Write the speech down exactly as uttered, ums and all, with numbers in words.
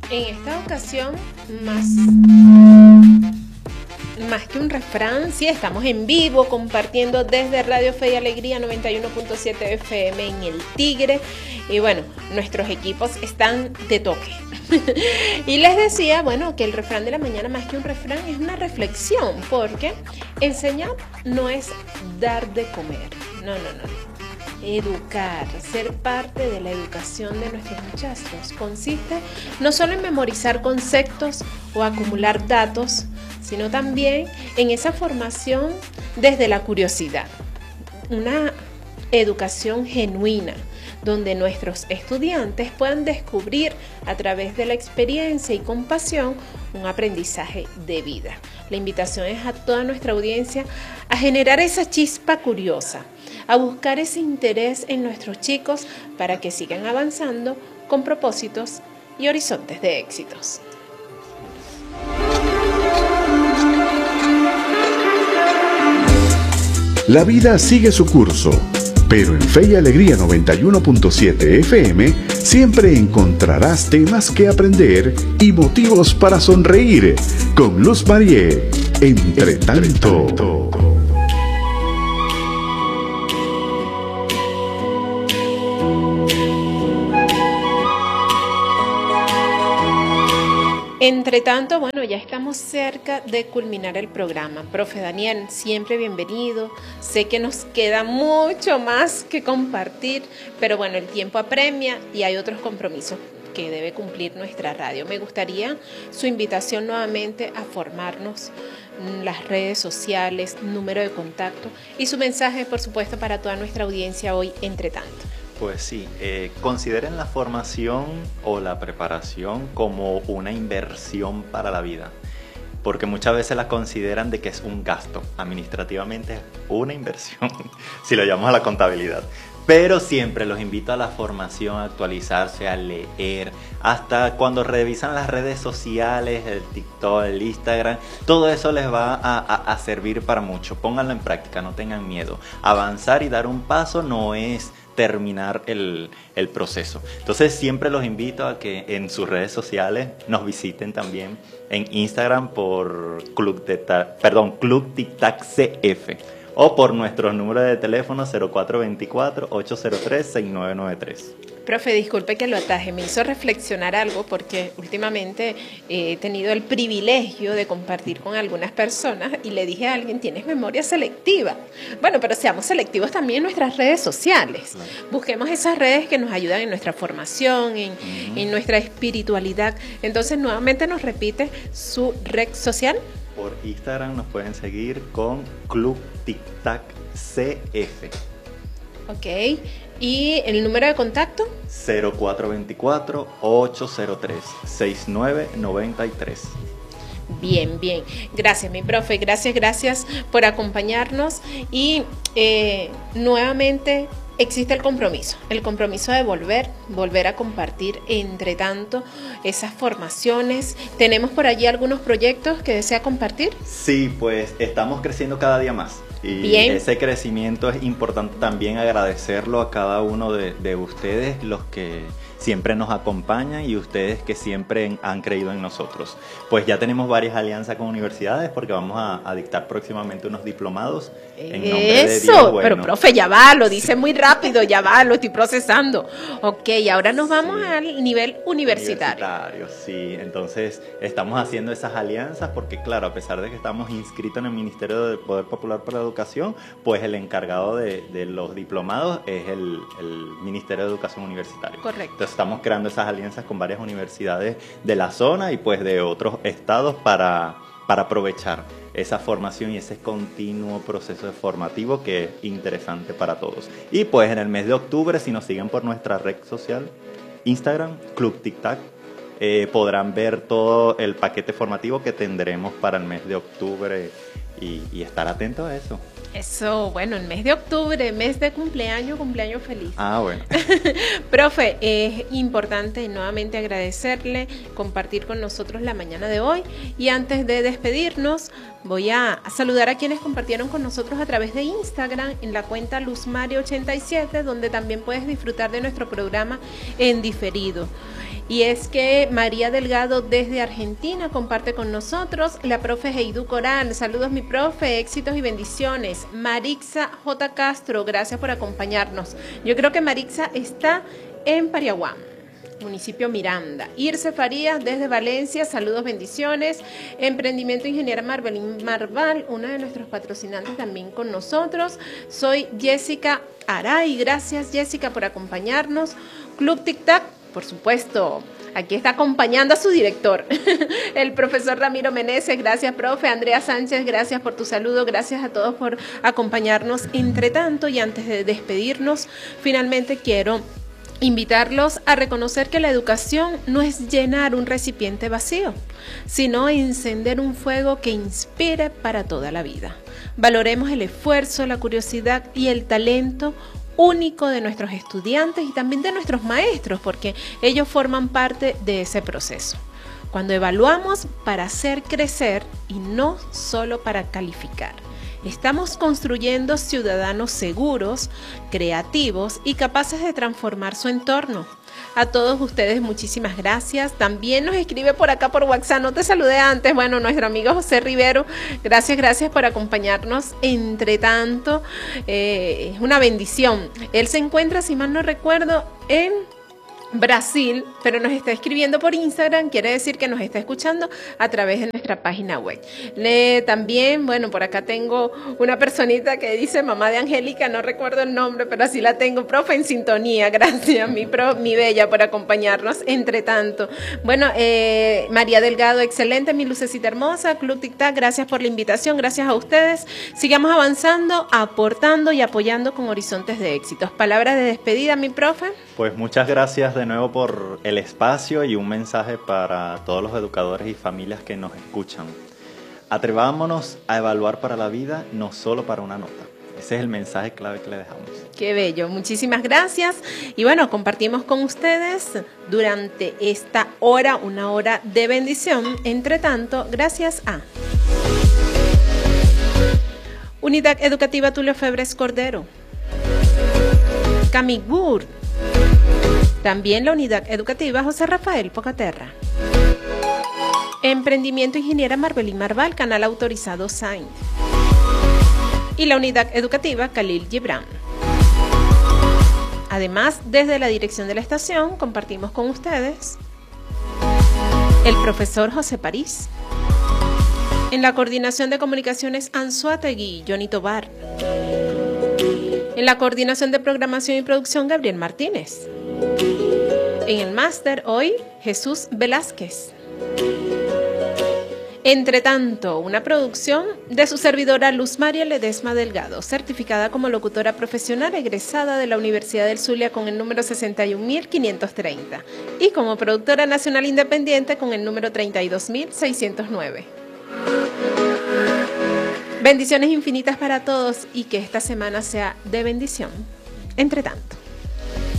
En esta ocasión, más, más que un refrán, sí, estamos en vivo compartiendo desde Radio Fe y Alegría noventa y uno punto siete F M en El Tigre. Y bueno, nuestros equipos están de toque. Y les decía, bueno, que el refrán de la mañana, más que un refrán, es una reflexión, porque enseñar no es dar de comer, no, no, no. Educar, ser parte de la educación de nuestros muchachos, consiste no solo en memorizar conceptos o acumular datos, sino también en esa formación desde la curiosidad. Una educación genuina, donde nuestros estudiantes puedan descubrir a través de la experiencia y compasión un aprendizaje de vida. La invitación es a toda nuestra audiencia a generar esa chispa curiosa, a buscar ese interés en nuestros chicos para que sigan avanzando con propósitos y horizontes de éxitos. La vida sigue su curso, pero en Fe y Alegría noventa y uno punto siete F M siempre encontrarás temas que aprender y motivos para sonreír con Luz Marié. Entre tanto. Entre tanto, bueno, ya estamos cerca de culminar el programa. Profe Daniel, siempre bienvenido. Sé que nos queda mucho más que compartir, pero bueno, el tiempo apremia y hay otros compromisos que debe cumplir nuestra radio. Me gustaría su invitación nuevamente a formarnos, las redes sociales, número de contacto y su mensaje, por supuesto, para toda nuestra audiencia hoy, entre tanto. Pues sí, eh, consideren la formación o la preparación como una inversión para la vida, porque muchas veces la consideran de que es un gasto. Administrativamente es una inversión, si lo llamamos a la contabilidad. Pero siempre los invito a la formación, a actualizarse, a leer, hasta cuando revisan las redes sociales, el TikTok, el Instagram, todo eso les va a, a, a servir para mucho. Pónganlo en práctica, no tengan miedo. Avanzar y dar un paso no es terminar el, el proceso. Entonces siempre los invito a que en sus redes sociales nos visiten también en Instagram por Club, de Ta- perdón, Club Tic Tac C F o por nuestros números de teléfono cero cuatro dos cuatro, ocho cero tres, seis nueve nueve tres. Profe, disculpe que lo ataje, me hizo reflexionar algo porque últimamente he tenido el privilegio de compartir con algunas personas y le dije a alguien, tienes memoria selectiva. Bueno, pero seamos selectivos también en nuestras redes sociales. Claro. Busquemos esas redes que nos ayudan en nuestra formación, en, uh-huh. en nuestra espiritualidad. Entonces, nuevamente nos repite su red social. Por Instagram nos pueden seguir con Club Tic Tac C F. Ok, ¿y el número de contacto? cero cuatro dos cuatro, ocho cero tres, seis nueve nueve tres. Bien, bien. Gracias, mi profe. Gracias, gracias por acompañarnos. Y eh, nuevamente existe el compromiso, el compromiso de volver, volver a compartir entre tanto esas formaciones. ¿Tenemos por allí algunos proyectos que desea compartir? Sí, pues estamos creciendo cada día más. Y Bien. Ese crecimiento es importante también agradecerlo a cada uno de, de ustedes, los que siempre nos acompañan y ustedes que siempre han creído en nosotros. Pues ya tenemos varias alianzas con universidades porque vamos a, a dictar próximamente unos diplomados en nombre Eso, de Dios. Bueno, pero profe, ya va, lo dice sí. muy rápido, ya va, lo estoy procesando. Ok, ahora nos vamos sí. al nivel universitario. Universitario, sí. Entonces estamos haciendo esas alianzas porque claro, a pesar de que estamos inscritos en el Ministerio del Poder Popular para la Educación, pues el encargado de, de los diplomados es el, el Ministerio de Educación Universitaria. Correcto. Entonces estamos creando esas alianzas con varias universidades de la zona y pues de otros estados para, para aprovechar esa formación y ese continuo proceso formativo que es interesante para todos. Y pues en el mes de octubre, si nos siguen por nuestra red social, Instagram, Club Tic Tac, eh, podrán ver todo el paquete formativo que tendremos para el mes de octubre y, y estar atentos a eso. Eso, bueno, el mes de octubre, mes de cumpleaños, cumpleaños feliz. Ah, bueno. Profe, es importante nuevamente agradecerle, compartir con nosotros la mañana de hoy. Y antes de despedirnos, voy a saludar a quienes compartieron con nosotros a través de Instagram, en la cuenta Luzmari ochenta y siete, donde también puedes disfrutar de nuestro programa en diferido. y es que María Delgado desde Argentina comparte con nosotros, la profe Heidu Coral, saludos mi profe, éxitos y bendiciones. Marixa J. Castro, gracias por acompañarnos. Yo creo que Marixa está en Pariaguán, municipio Miranda. Irse Farías desde Valencia, saludos, bendiciones. Emprendimiento Ingeniera Marbelín Marval, una de nuestros patrocinantes también con nosotros. Soy Jessica Aray, gracias Jessica por acompañarnos. Club Tic Tac, por supuesto, aquí está acompañando a su director, el profesor Ramiro Meneses, gracias profe. Andrea Sánchez, gracias por tu saludo, gracias a todos por acompañarnos. Entre tanto, y antes de despedirnos, finalmente quiero invitarlos a reconocer que la educación no es llenar un recipiente vacío, sino encender un fuego que inspire para toda la vida. Valoremos el esfuerzo, la curiosidad y el talento único de nuestros estudiantes y también de nuestros maestros, porque ellos forman parte de ese proceso. Cuando evaluamos para hacer crecer y no solo para calificar, estamos construyendo ciudadanos seguros, creativos y capaces de transformar su entorno. A todos ustedes muchísimas gracias. También nos escribe por acá por WhatsApp, no te saludé antes, bueno, nuestro amigo José Rivero, gracias, gracias por acompañarnos. Entre tanto, eh, es una bendición. Él se encuentra, si mal no recuerdo, en Brasil, pero nos está escribiendo por Instagram, quiere decir que nos está escuchando a través de nuestra página web. Le, también, bueno, por acá tengo una personita que dice mamá de Angélica, no recuerdo el nombre, pero así la tengo, profe, en sintonía, gracias, mi, pro, mi bella, por acompañarnos. Entre tanto, bueno, eh, María Delgado, excelente, mi lucecita hermosa, Club Tic Tac, gracias por la invitación, gracias a ustedes. Sigamos avanzando, aportando y apoyando con horizontes de éxitos. Palabras de despedida, mi profe. Pues muchas gracias de nuevo por el espacio y un mensaje para todos los educadores y familias que nos escuchan. Atrevámonos a evaluar para la vida, no solo para una nota. Ese es el mensaje clave que le dejamos. Qué bello, muchísimas gracias. Y bueno, compartimos con ustedes durante esta hora, una hora de bendición. Entre tanto, gracias a Unidad Educativa Tulio Febres Cordero, Camigur, también la Unidad Educativa José Rafael Pocaterra, Emprendimiento Ingeniera Marbelín Marval, canal autorizado Saint, y la Unidad Educativa Khalil Gibran. Además, desde la dirección de la estación compartimos con ustedes el profesor José París. En la coordinación de comunicaciones Anzuategui, Johnny Tobar. En la coordinación de programación y producción Gabriel Martínez. En el máster hoy, Jesús Velázquez. Entre tanto, una producción de su servidora Luz María Ledesma Delgado, certificada como locutora profesional egresada de la Universidad del Zulia con el número sesenta y un mil quinientos treinta y como productora nacional independiente con el número treinta y dos mil seiscientos nueve. Bendiciones infinitas para todos y que esta semana sea de bendición. Entre tanto.